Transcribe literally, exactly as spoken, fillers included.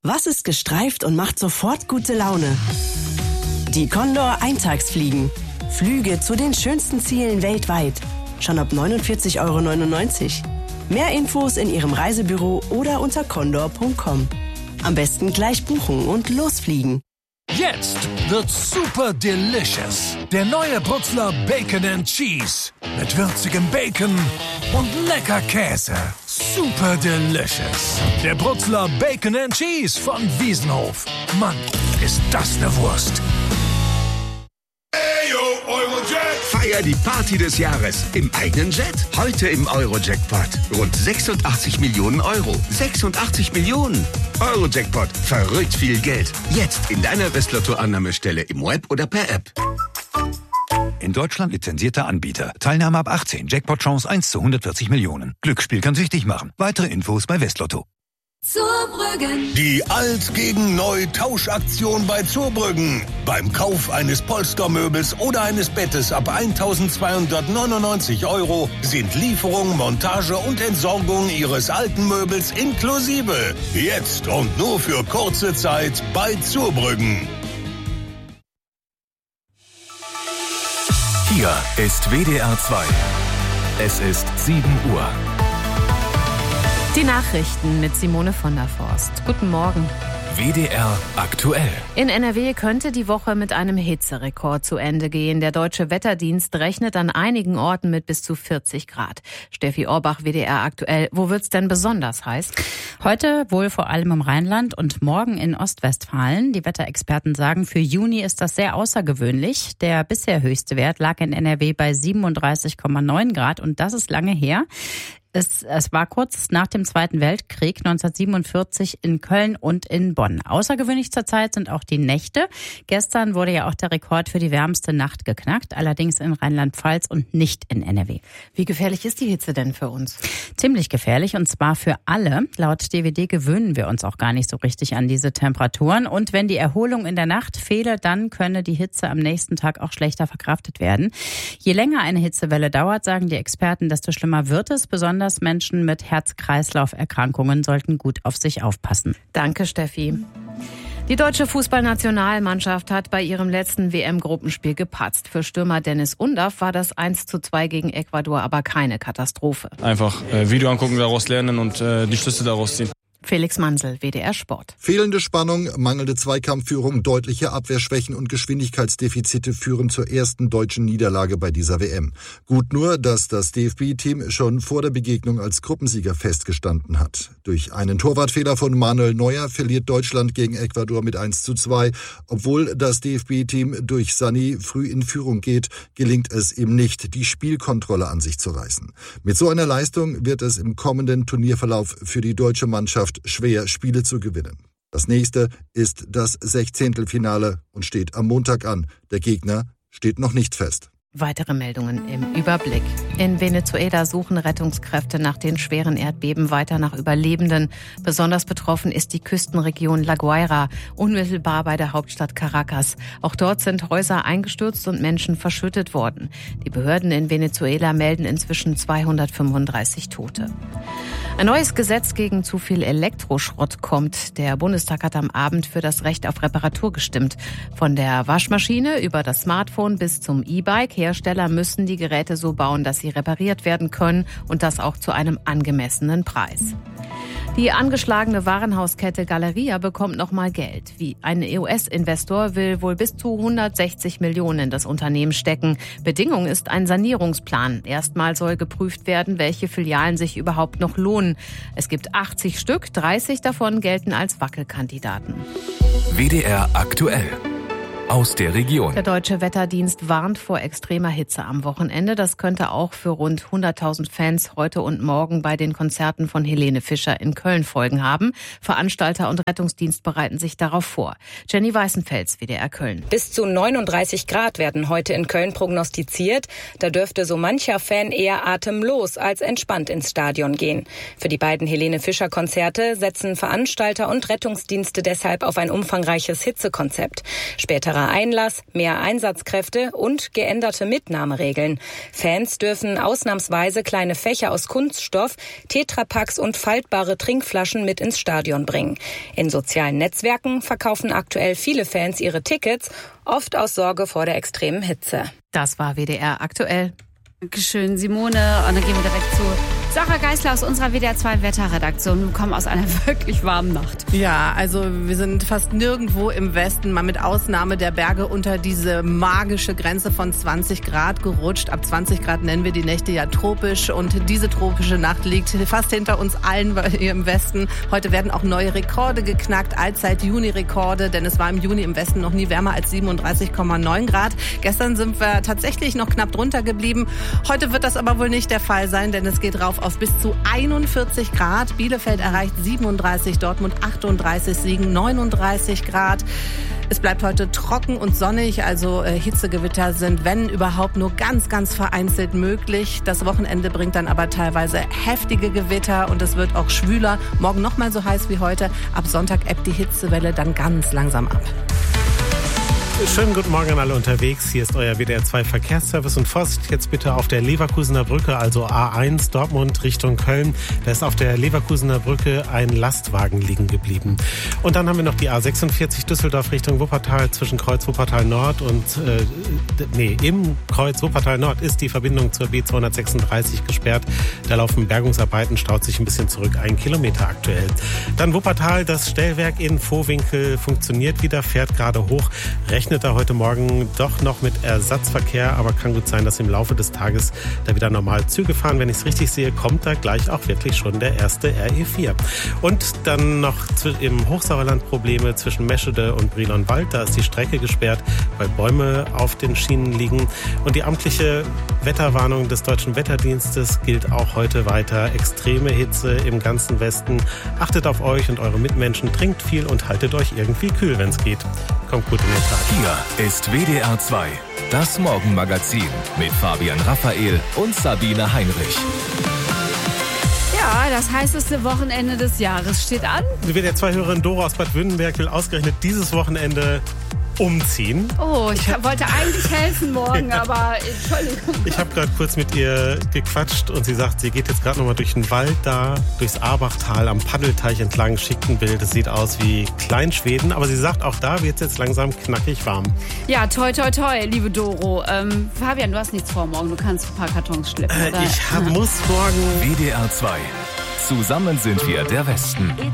Was ist gestreift und macht sofort gute Laune? Die Condor Eintagsfliegen. Flüge zu den schönsten Zielen weltweit. Schon ab neunundvierzig Euro neunundneunzig. Mehr Infos in Ihrem Reisebüro oder unter condor punkt com. Am besten gleich buchen und losfliegen. Jetzt wird's super delicious. Der neue Brutzler Bacon and Cheese. Mit würzigem Bacon und lecker Käse. Super delicious. Der Brutzler Bacon and Cheese von Wiesenhof. Mann, ist das eine Wurst. Feier die Party des Jahres im eigenen Jet. Heute im Euro-Jackpot. Rund sechsundachtzig Millionen Euro. sechsundachtzig Millionen. Euro-Jackpot. Verrückt viel Geld. Jetzt in deiner Westlotto-Annahmestelle im Web oder per App. In Deutschland lizenzierter Anbieter. Teilnahme ab achtzehn. Jackpot-Chance eins zu hundertvierzig Millionen. Glücksspiel kann süchtig machen. Weitere Infos bei Westlotto. Zurbrüggen. Die Alt gegen Neu Tauschaktion bei Zurbrüggen. Beim Kauf eines Polstermöbels oder eines Bettes ab eintausendzweihundertneunundneunzig Euro sind Lieferung, Montage und Entsorgung Ihres alten Möbels inklusive. Jetzt und nur für kurze Zeit bei Zurbrüggen. Hier ist W D R zwei. Es ist sieben Uhr. Die Nachrichten mit Simone von der Forst. Guten Morgen. W D R aktuell. In N R W könnte die Woche mit einem Hitzerekord zu Ende gehen. Der Deutsche Wetterdienst rechnet an einigen Orten mit bis zu vierzig Grad. Steffi Orbach, W D R aktuell. Wo wird's denn besonders heiß? Heute wohl vor allem im Rheinland und morgen in Ostwestfalen. Die Wetterexperten sagen, für Juni ist das sehr außergewöhnlich. Der bisher höchste Wert lag in N R W bei siebenunddreißig Komma neun Grad und das ist lange her. Es, es war kurz nach dem Zweiten Weltkrieg neunzehnhundertsiebenundvierzig in Köln und in Bonn. Außergewöhnlich zurzeit sind auch die Nächte. Gestern wurde ja auch der Rekord für die wärmste Nacht geknackt, allerdings in Rheinland-Pfalz und nicht in N R W. Wie gefährlich ist die Hitze denn für uns? Ziemlich gefährlich und zwar für alle. Laut D W D gewöhnen wir uns auch gar nicht so richtig an diese Temperaturen. Und wenn die Erholung in der Nacht fehle, dann könne die Hitze am nächsten Tag auch schlechter verkraftet werden. Je länger eine Hitzewelle dauert, sagen die Experten, desto schlimmer wird es. Besonders Menschen mit Herz-Kreislauf-Erkrankungen sollten gut auf sich aufpassen. Danke, Steffi. Die deutsche Fußballnationalmannschaft hat bei ihrem letzten W M-Gruppenspiel gepatzt. Für Stürmer Dennis Undaff war das eins zu zwei gegen Ecuador aber keine Katastrophe. Einfach äh, Video angucken, daraus lernen und äh, die Schlüsse daraus ziehen. Felix Mansel, W D R Sport. Fehlende Spannung, mangelnde Zweikampfführung, deutliche Abwehrschwächen und Geschwindigkeitsdefizite führen zur ersten deutschen Niederlage bei dieser W M. Gut nur, dass das D F B-Team schon vor der Begegnung als Gruppensieger festgestanden hat. Durch einen Torwartfehler von Manuel Neuer verliert Deutschland gegen Ecuador mit eins zu zwei. Obwohl das D F B-Team durch Sané früh in Führung geht, gelingt es ihm nicht, die Spielkontrolle an sich zu reißen. Mit so einer Leistung wird es im kommenden Turnierverlauf für die deutsche Mannschaft schwer, Spiele zu gewinnen. Das nächste ist das Sechzehntelfinale und steht am Montag an. Der Gegner steht noch nicht fest. Weitere Meldungen im Überblick. In Venezuela suchen Rettungskräfte nach den schweren Erdbeben weiter nach Überlebenden. Besonders betroffen ist die Küstenregion La Guaira, unmittelbar bei der Hauptstadt Caracas. Auch dort sind Häuser eingestürzt und Menschen verschüttet worden. Die Behörden in Venezuela melden inzwischen zweihundertfünfunddreißig Tote. Ein neues Gesetz gegen zu viel Elektroschrott kommt. Der Bundestag hat am Abend für das Recht auf Reparatur gestimmt. Von der Waschmaschine über das Smartphone bis zum E-Bike. Hersteller müssen die Geräte so bauen, dass sie repariert werden können und das auch zu einem angemessenen Preis. Die angeschlagene Warenhauskette Galeria bekommt nochmal Geld. Wie ein E U S-Investor will wohl bis zu hundertsechzig Millionen in das Unternehmen stecken. Bedingung ist ein Sanierungsplan. Erstmal soll geprüft werden, welche Filialen sich überhaupt noch lohnen. Es gibt achtzig Stück, dreißig davon gelten als Wackelkandidaten. W D R aktuell. Aus der Region. Der Deutsche Wetterdienst warnt vor extremer Hitze am Wochenende. Das könnte auch für rund hunderttausend Fans heute und morgen bei den Konzerten von Helene Fischer in Köln Folgen haben. Veranstalter und Rettungsdienst bereiten sich darauf vor. Jenny Weißenfels, W D R Köln. Bis zu neununddreißig Grad werden heute in Köln prognostiziert. Da dürfte so mancher Fan eher atemlos als entspannt ins Stadion gehen. Für die beiden Helene Fischer Konzerte setzen Veranstalter und Rettungsdienste deshalb auf ein umfangreiches Hitzekonzept. Spätere Längerer Einlass, mehr Einsatzkräfte und geänderte Mitnahmeregeln. Fans dürfen ausnahmsweise kleine Fächer aus Kunststoff, Tetrapacks und faltbare Trinkflaschen mit ins Stadion bringen. In sozialen Netzwerken verkaufen aktuell viele Fans ihre Tickets, oft aus Sorge vor der extremen Hitze. Das war W D R aktuell. Dankeschön, Simone. Und dann gehen wir direkt zu Sarah Geisler aus unserer W D R zwei Wetterredaktion. Wir kommen aus einer wirklich warmen Nacht. Ja, also wir sind fast nirgendwo im Westen, mal mit Ausnahme der Berge, unter diese magische Grenze von zwanzig Grad gerutscht. Ab zwanzig Grad nennen wir die Nächte ja tropisch. Und diese tropische Nacht liegt fast hinter uns allen hier im Westen. Heute werden auch neue Rekorde geknackt, Allzeit-Juni-Rekorde, denn es war im Juni im Westen noch nie wärmer als siebenunddreißig Komma neun Grad. Gestern sind wir tatsächlich noch knapp drunter geblieben. Heute wird das aber wohl nicht der Fall sein, denn es geht rauf auf bis zu einundvierzig Grad. Bielefeld erreicht siebenunddreißig, Dortmund achtunddreißig, Siegen neununddreißig Grad. Es bleibt heute trocken und sonnig, also äh, Hitzegewitter sind, wenn überhaupt, nur ganz, ganz vereinzelt möglich. Das Wochenende bringt dann aber teilweise heftige Gewitter und es wird auch schwüler. Morgen nochmal so heiß wie heute. Ab Sonntag ebbt die Hitzewelle dann ganz langsam ab. Schönen guten Morgen an alle unterwegs. Hier ist euer W D R zwei Verkehrsservice und Vorsicht jetzt bitte auf der Leverkusener Brücke, also A eins Dortmund Richtung Köln. Da ist auf der Leverkusener Brücke ein Lastwagen liegen geblieben. Und dann haben wir noch die A sechsundvierzig Düsseldorf Richtung Wuppertal zwischen Kreuz Wuppertal Nord und äh, nee, im Kreuz Wuppertal Nord ist die Verbindung zur B zweihundertsechsunddreißig gesperrt. Da laufen Bergungsarbeiten, staut sich ein bisschen zurück, ein Kilometer aktuell. Dann Wuppertal, das Stellwerk in Vohwinkel funktioniert wieder, fährt gerade hoch. Rechnet da heute Morgen doch noch mit Ersatzverkehr, aber kann gut sein, dass im Laufe des Tages da wieder normal Züge fahren. Wenn ich es richtig sehe, kommt da gleich auch wirklich schon der erste R E vier. Und dann noch im Hochsauerland Probleme zwischen Meschede und Brilonwald. Da ist die Strecke gesperrt, weil Bäume auf den Schienen liegen. Und die amtliche Wetterwarnung des Deutschen Wetterdienstes gilt auch heute weiter. Extreme Hitze im ganzen Westen. Achtet auf euch und eure Mitmenschen, trinkt viel und haltet euch irgendwie kühl, wenn es geht. Kommt gut in den Tag. Hier ist W D R zwei, das Morgenmagazin mit Fabian Raphael und Sabine Heinrich. Ja, das heißeste Wochenende des Jahres steht an. Die W D R zwei-Hörerin Dora aus Bad Württemberg will ausgerechnet dieses Wochenende umziehen. Oh, ich, ich wollte eigentlich helfen morgen, ja. aber Entschuldigung. Ich habe gerade kurz mit ihr gequatscht und sie sagt, sie geht jetzt gerade nochmal durch den Wald da, durchs Arbachtal am Paddelteich entlang, schickt ein Bild. Es sieht aus wie Kleinschweden, aber sie sagt, auch da wird es jetzt langsam knackig warm. Ja, toi, toi, toi, liebe Doro. Ähm, Fabian, du hast nichts vor morgen, du kannst ein paar Kartons schleppen, äh, oder? Ich hab, muss morgen... W D R zwei. Zusammen sind wir der Westen.